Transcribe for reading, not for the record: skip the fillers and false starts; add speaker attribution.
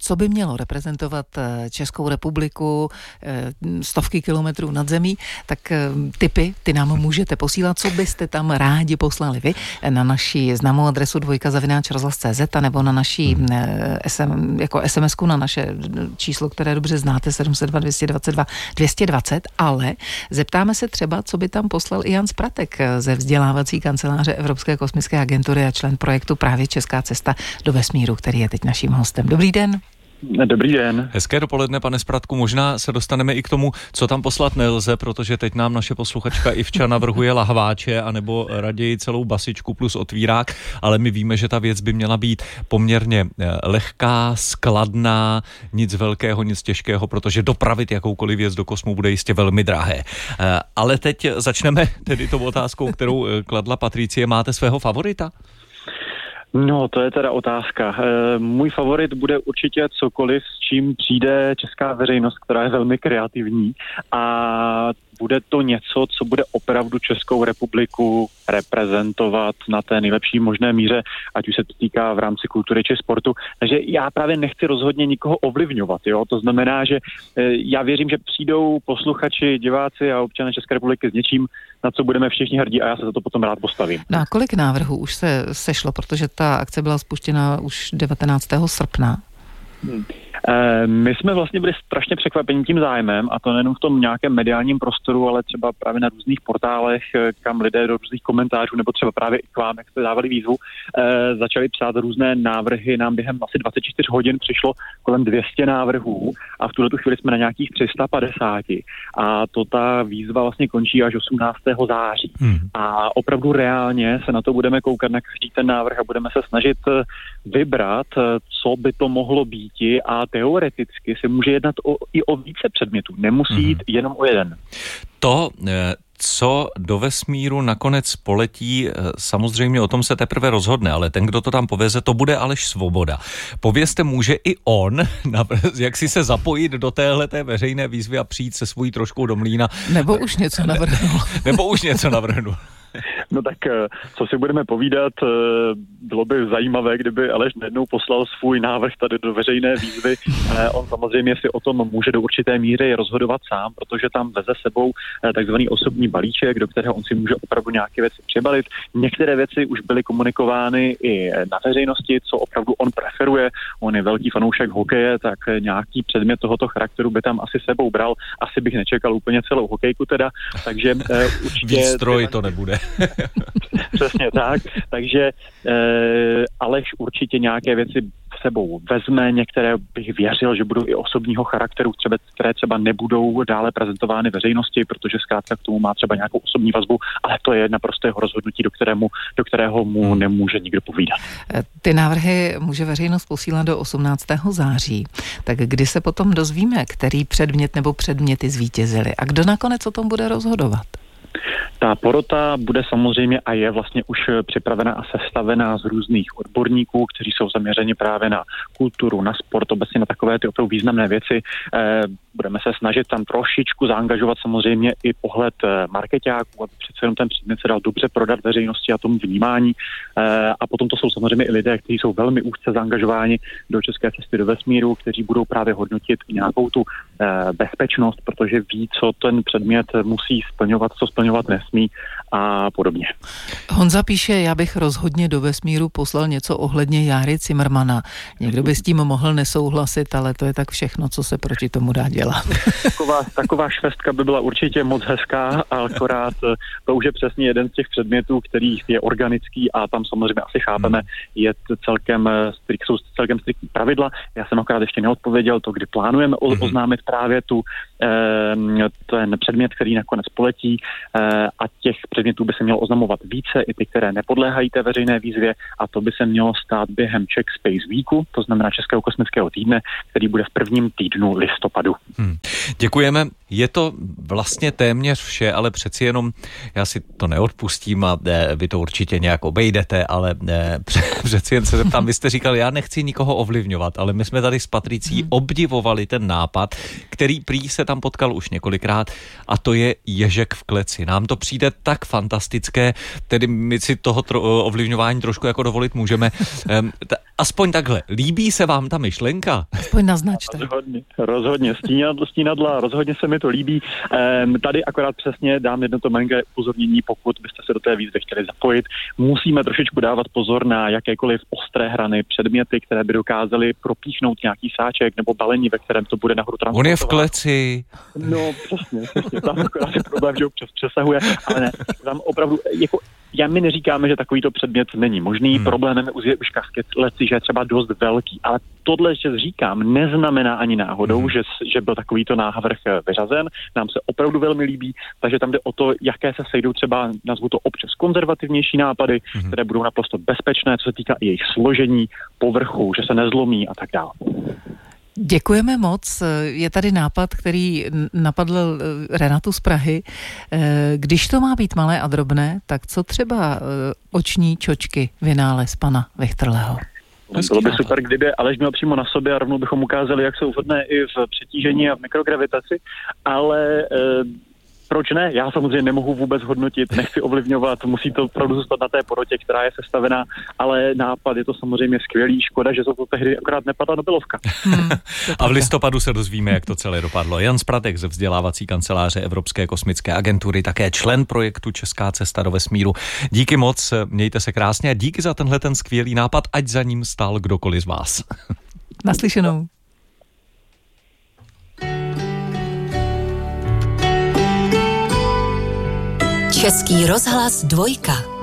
Speaker 1: co by mělo reprezentovat Českou republiku stovky kilometrů nad zemí, tak tipy, ty nám můžete posílat, co byste tam rádi poslali vy na naši známou adresu dvojka@rozhlas.cz nebo na naší jako SMS-ku na naše číslo, které dobře znáte, 702 222 220, ale zeptáme se třeba, co by tam poslal i Jan Spratek ze vzdělávací kanceláře Evropské kosmické agentury a člen projektu právě Česká cesta do vesmíru, který je teď naším hostem. Dobrý den.
Speaker 2: Dobrý den.
Speaker 3: Hezké dopoledne, pane Spratku. Možná se dostaneme i k tomu, co tam poslat nelze, protože teď nám naše posluchačka Ivča navrhuje lahváče anebo raději celou basičku plus otvírák, ale my víme, že ta věc by měla být poměrně lehká, skladná, nic velkého, nic těžkého, protože dopravit jakoukoliv věc do kosmu bude jistě velmi drahé. Ale teď začneme tedy tou otázkou, kterou kladla Patricie. Máte svého favorita?
Speaker 2: No, to je teda otázka. Můj favorit bude určitě cokoliv, s čím přijde česká veřejnost, která je velmi kreativní a bude to něco, co bude opravdu Českou republiku reprezentovat na té nejlepší možné míře, ať už se to týká v rámci kultury či sportu. Takže já právě nechci rozhodně nikoho ovlivňovat, jo. To znamená, že já věřím, že přijdou posluchači, diváci a občané České republiky s něčím, na co budeme všichni hrdí a já se za to potom rád postavím.
Speaker 1: No a kolik návrhů už se sešlo, protože ta akce byla spuštěna už 19. srpna?
Speaker 2: My jsme vlastně byli strašně překvapení tím zájmem, a to nejenom v tom nějakém mediálním prostoru, ale třeba právě na různých portálech, kam lidé do různých komentářů, nebo třeba právě i k vám, jak jste dávali výzvu, začali psát různé návrhy. Nám během asi 24 hodin přišlo kolem 200 návrhů a v tuto chvíli jsme na nějakých 350. A to ta výzva vlastně končí až 18. září. A opravdu reálně se na to budeme koukat na každý ten návrh a budeme se snažit vybrat, co by to mohlo být, a teoreticky se může jednat i o více předmětů. Nemusí jít jenom o jeden.
Speaker 3: To, co do vesmíru nakonec poletí, samozřejmě o tom se teprve rozhodne, ale ten, kdo to tam poveze, to bude Aleš Svoboda. Povězte, může i on, jak si se zapojit do téhleté veřejné výzvy a přijít se svou troškou do mlýna.
Speaker 1: Nebo už něco navrhnul.
Speaker 2: No tak, co si budeme povídat, bylo by zajímavé, kdyby Aleš jednou poslal svůj návrh tady do veřejné výzvy. On samozřejmě si o tom může do určité míry rozhodovat sám, protože tam veze sebou takzvaný osobní balíček, do kterého on si může opravdu nějaké věci přibalit. Některé věci už byly komunikovány i na veřejnosti, co opravdu on preferuje. On je velký fanoušek hokeje, tak nějaký předmět tohoto charakteru by tam asi sebou bral. Asi bych nečekal úplně celou hokejku teda, takže určitě...
Speaker 3: Víc stroj to nebude.
Speaker 2: Přesně tak, takže Aleš určitě nějaké věci sebou vezme, některé bych věřil, že budou i osobního charakteru, které třeba nebudou dále prezentovány veřejnosti, protože zkrátka k tomu má třeba nějakou osobní vazbu, ale to je naprosto jeho rozhodnutí, do kterého mu nemůže nikdo povídat.
Speaker 1: Ty návrhy může veřejnost posílat do 18. září. Tak kdy se potom dozvíme, který předmět nebo předměty zvítězily a kdo nakonec o tom bude rozhodovat?
Speaker 2: Ta porota bude samozřejmě a je vlastně už připravena a sestavená z různých odborníků, kteří jsou zaměřeni právě na kulturu, na sport, obecně na takové ty opravdu významné věci. Budeme se snažit tam trošičku zaangažovat samozřejmě i pohled markeťáků, aby přece jenom ten předmět se dal dobře prodat veřejnosti a tomu vnímání. A potom to jsou samozřejmě i lidé, kteří jsou velmi úzce zaangažováni do České cesty do vesmíru, kteří budou právě hodnotit nějakou tu bezpečnost, protože ví, co ten předmět musí splňovat, co splňovat nesmí a podobně.
Speaker 1: Honza píše, já bych rozhodně do vesmíru poslal něco ohledně Járy Cimrmana. Někdo by s tím mohl nesouhlasit, ale to je tak všechno, co se proti tomu dá dělat.
Speaker 2: Taková švestka by byla určitě moc hezká, akorát to už je přesně jeden z těch předmětů, který je organický a tam samozřejmě asi chápeme, jsou celkem striktní pravidla. Já jsem akorát ještě neodpověděl to, kdy plánujeme oznámit právě ten předmět, který nakonec poletí, a těch předmětů by se mělo oznamovat více, i ty, které nepodléhají té veřejné výzvě, a to by se mělo stát během Czech Space Weeku, to znamená Českého kosmického týdne, který bude v prvním týdnu listopadu.
Speaker 3: Děkujeme. je to vlastně téměř vše, ale přeci jenom já si to neodpustím a vy to určitě nějak obejdete, ale přeci jen se zeptám, vy jste říkal, já nechci nikoho ovlivňovat, ale my jsme tady s Patricí obdivovali ten nápad, který prý se tam potkal už několikrát, a to je ježek v kleci. Nám to přijde tak fantastické, tedy my si toho ovlivňování trošku jako dovolit můžeme. Aspoň takhle, líbí se vám ta myšlenka?
Speaker 1: Aspoň naznačte.
Speaker 2: Rozhodně, stínadla, rozhodně se mi to líbí. Tady akorát přesně dám jedno to malinké upozornění, pokud byste se do té výzvy chtěli zapojit. Musíme trošičku dávat pozor na jakékoliv ostré hrany, předměty, které by dokázaly propíchnout nějaký sáček nebo balení, ve kterém to bude nahoru transportovat.
Speaker 3: On je v kleci.
Speaker 2: No, přesně. Tam akorát je problém, že občas přesahuje, ale ne. Tam opravdu, my neříkáme, že takovýto předmět není možný. Problémem je už kleci, že je třeba dost velký, ale tohle, že říkám, neznamená ani náhodou, že byl takovýto návrh vyřazen. Nám se opravdu velmi líbí, takže tam jde o to, jaké se sejdou třeba, nazvu to občas konzervativnější nápady, které budou naprosto bezpečné, co se týká i jejich složení, povrchu, že se nezlomí a tak dále.
Speaker 1: Děkujeme moc. Je tady nápad, který napadl Renatu z Prahy. Když to má být malé a drobné, tak co třeba oční čočky, vynález pana Vichtrleho?
Speaker 2: Bylo by super, kdyby Aleš měl přímo na sobě a rovnou bychom ukázali, jak jsou vhodné i v přetížení a v mikrogravitaci, ale proč ne? Já samozřejmě nemohu vůbec hodnotit, nechci ovlivňovat, musí to opravdu zůstat na té porotě, která je sestavená, ale nápad je to samozřejmě skvělý, škoda, že to tehdy akorát nepadla Nobelovka.
Speaker 3: A v listopadu se dozvíme, jak to celé dopadlo. Jan Spratek ze vzdělávací kanceláře Evropské kosmické agentury, také člen projektu Česká cesta do vesmíru. Díky moc, mějte se krásně a díky za tenhle ten skvělý nápad, ať za ním stál kdokoliv z vás.
Speaker 1: Naslyšenou.
Speaker 4: Český rozhlas 2.